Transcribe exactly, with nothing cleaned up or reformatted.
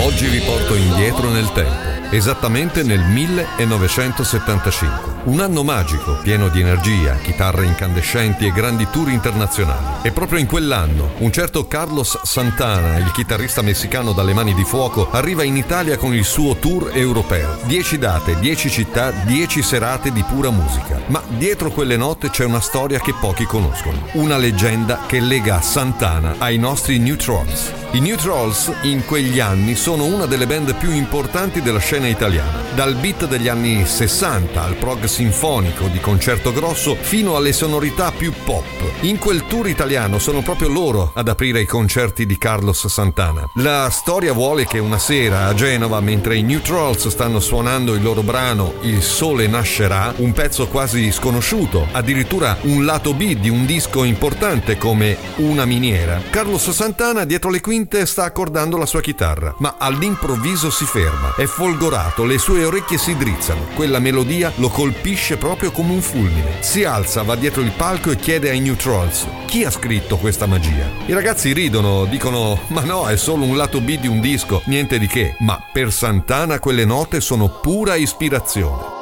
Oggi vi porto indietro nel tempo, esattamente nel millenovecentosettantacinque. Un anno magico, pieno di energia, chitarre incandescenti e grandi tour internazionali. E proprio in quell'anno, un certo Carlos Santana, il chitarrista messicano dalle mani di fuoco, arriva in Italia con il suo tour europeo. Dieci date, dieci città, dieci serate di pura musica. Ma dietro quelle note c'è una storia che pochi conoscono. Una leggenda che lega Santana ai nostri New Trolls. I New Trolls in quegli anni sono una delle band più importanti della scena italiana. Dal beat degli anni sessanta al prog sinfonico di concerto grosso fino alle sonorità più pop. In quel tour italiano sono proprio loro ad aprire i concerti di Carlos Santana. La storia vuole che una sera a Genova, mentre i New Trolls stanno suonando il loro brano Il sole nascerà, un pezzo quasi sconosciuto, addirittura un lato B di un disco importante come Una miniera, Carlos Santana dietro le quinte sta accordando la sua chitarra, ma all'improvviso si ferma, è folgorato, le sue orecchie si drizzano, quella melodia lo colpisce proprio come un fulmine. Si alza, va dietro il palco e chiede ai New Trolls: chi ha scritto questa magia? I ragazzi ridono, dicono: ma no, è solo un lato B di un disco, niente di che. Ma per Santana quelle note sono pura ispirazione.